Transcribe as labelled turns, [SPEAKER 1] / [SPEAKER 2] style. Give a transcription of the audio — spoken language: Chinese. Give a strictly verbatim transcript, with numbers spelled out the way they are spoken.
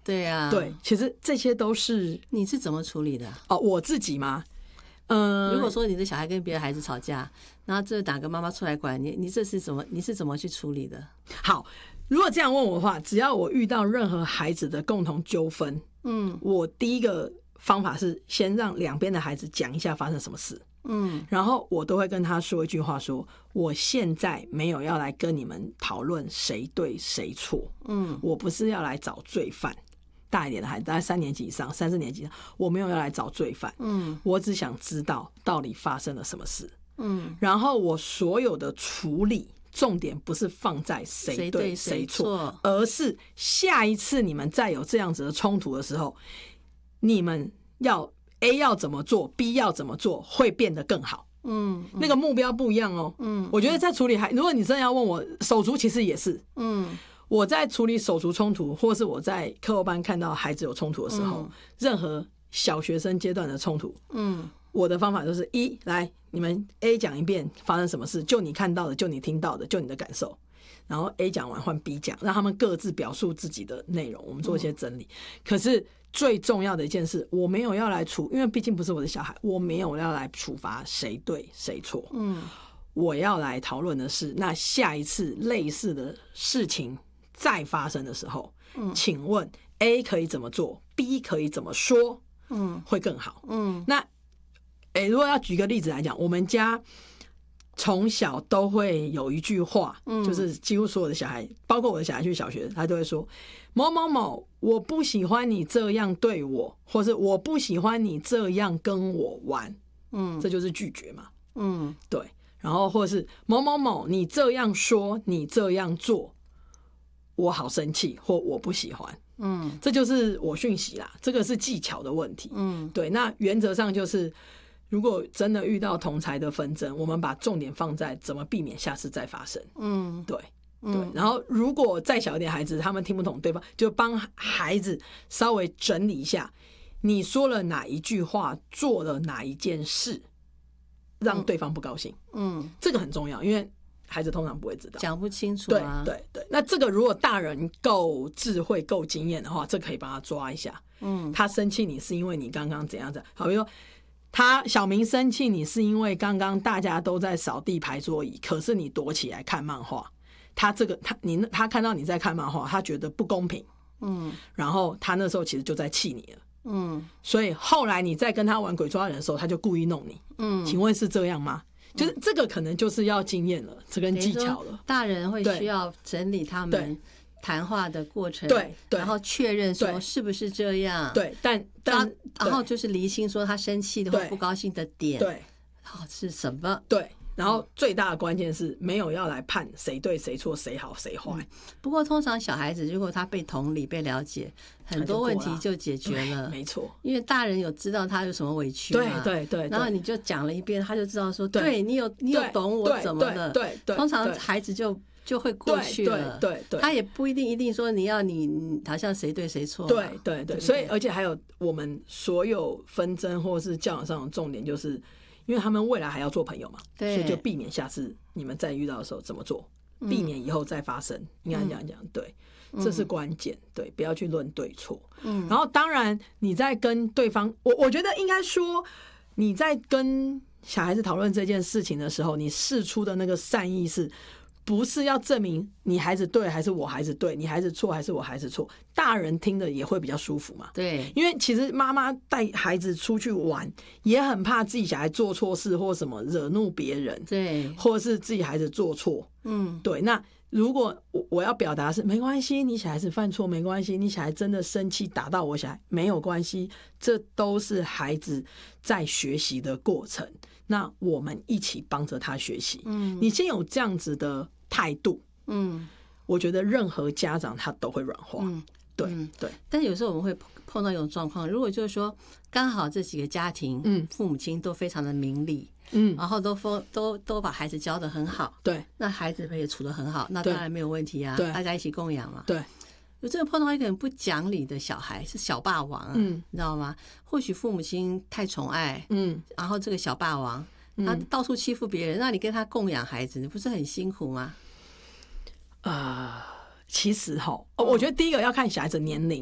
[SPEAKER 1] 对啊，
[SPEAKER 2] 对，其实这些都是
[SPEAKER 1] 你是怎么处理的？
[SPEAKER 2] 哦，我自己吗？嗯、呃，
[SPEAKER 1] 如果说你的小孩跟别的孩子吵架，然后这哪个妈妈出来管你，你这是怎么你是怎么去处理的？
[SPEAKER 2] 好，如果这样问我的话，只要我遇到任何孩子的共同纠纷，嗯，我第一个方法是先让两边的孩子讲一下发生什么事。嗯，然后我都会跟他说一句话说，我现在没有要来跟你们讨论谁对谁错，嗯，我不是要来找罪犯，大一点的孩子大概三年级以上三四年级以上，我没有要来找罪犯，嗯，我只想知道到底发生了什么事，嗯，然后我所有的处理重点不是放在谁对谁错，而是下一次你们再有这样子的冲突的时候，你们要A 要怎么做 B 要怎么做会变得更好，嗯，那个目标不一样哦，嗯，我觉得在处理孩，如果你真的要问我手足，其实也是，嗯，我在处理手足冲突，或是我在课后班看到孩子有冲突的时候，嗯，任何小学生阶段的冲突，嗯，我的方法就是一来你们 A 讲一遍发生什么事，就你看到的，就你听到的，就你的感受，然后 A 讲完换 B 讲，让他们各自表述自己的内容，我们做一些整理，嗯，可是最重要的一件事，我没有要来处，因为毕竟不是我的小孩，我没有要来处罚谁对谁错。嗯，我要来讨论的是，那下一次类似的事情再发生的时候，嗯，请问 A 可以怎么做 ，B 可以怎么说，嗯，会更好。嗯，那，欸，如果要举个例子来讲，我们家从小都会有一句话，嗯，就是几乎所有的小孩，包括我的小孩去小学，他都会说某某某，我不喜欢你这样对我，或是我不喜欢你这样跟我玩，嗯，这就是拒绝嘛，嗯，对，然后或是某某某，你这样说，你这样做，我好生气，或我不喜欢，嗯，这就是我讯息啦，这个是技巧的问题，嗯，对，那原则上就是。如果真的遇到同侪的纷争，我们把重点放在怎么避免下次再发生。嗯，对对。然后，如果再小一点孩子，他们听不懂对方，就帮孩子稍微整理一下，你说了哪一句话，做了哪一件事，让对方不高兴。嗯，这个很重要，因为孩子通常不会知道，
[SPEAKER 1] 讲不清楚啊。
[SPEAKER 2] 对对对。那这个如果大人够智慧、够经验的话，这可以帮他抓一下。嗯，他生气你是因为你刚刚怎样怎样，好，比如说。他小明生气，你是因为刚刚大家都在扫地排桌椅，可是你躲起来看漫画。他这个他你他看到你在看漫画，他觉得不公平，嗯，然后他那时候其实就在气你了，嗯，所以后来你在跟他玩鬼抓人的时候，他就故意弄你，嗯，请问是这样吗？就是这个可能就是要经验了，这跟技巧了。
[SPEAKER 1] 大人会需要整理他们谈话的过程，
[SPEAKER 2] 对，
[SPEAKER 1] 然后确认说是不是这样，
[SPEAKER 2] 对，但但
[SPEAKER 1] 然后就是厘清说他生气的或不高兴的点，
[SPEAKER 2] 对，
[SPEAKER 1] 好是什么，
[SPEAKER 2] 对，然后最大的关键是没有要来判谁对谁错谁好谁坏，嗯。
[SPEAKER 1] 不过通常小孩子如果他被同理被了解，很多问题就解决了，
[SPEAKER 2] 没错，
[SPEAKER 1] 因为大人有知道他有什么委屈嘛，
[SPEAKER 2] 对对对，
[SPEAKER 1] 然后你就讲了一遍，他就知道说，对你有你有懂我怎么的，
[SPEAKER 2] 对对，
[SPEAKER 1] 通常孩子就。就会过去了，
[SPEAKER 2] 对 对, 对, 对，
[SPEAKER 1] 他也不一定一定说你要你好像谁对谁错，
[SPEAKER 2] 对对 对, 对，所以而且还有我们所有纷争或是教养上的重点，就是因为他们未来还要做朋友嘛，所以就避免下次你们再遇到的时候怎么做，避免以后再发生，应该这样讲，对，这是关键，对，不要去论对错，嗯，然后当然你在跟对方，我我觉得应该说你在跟小孩子讨论这件事情的时候，你释出的那个善意是。不是要证明你孩子对还是我孩子对，你孩子错还是我孩子错，大人听的也会比较舒服嘛。
[SPEAKER 1] 对，
[SPEAKER 2] 因为其实妈妈带孩子出去玩，也很怕自己小孩做错事或什么惹怒别人，
[SPEAKER 1] 对，
[SPEAKER 2] 或是自己孩子做错，嗯，对。那如果我要表达是没关系，你小孩子犯错没关系，你小孩真的生气打到我小孩没有关系，这都是孩子在学习的过程。那我们一起帮着他学习，嗯，你先有这样子的态度，嗯，我觉得任何家长他都会软化，嗯，对、嗯、对。
[SPEAKER 1] 但是有时候我们会碰到一种状况，如果就是说刚好这几个家庭，嗯，父母亲都非常的明理，嗯，然后都都都把孩子教得很好，
[SPEAKER 2] 对，
[SPEAKER 1] 那孩子也处得很好，那当然没有问题啊，大家一起供养嘛，
[SPEAKER 2] 对。
[SPEAKER 1] 有这个碰到一个很不讲理的小孩，是小霸王啊，嗯，你知道吗？或许父母亲太宠爱，嗯，然后这个小霸王他到处欺负别人，那你跟他供养孩子，你不是很辛苦吗？
[SPEAKER 2] 呃，其实哈，我觉得第一个要看小孩子年龄。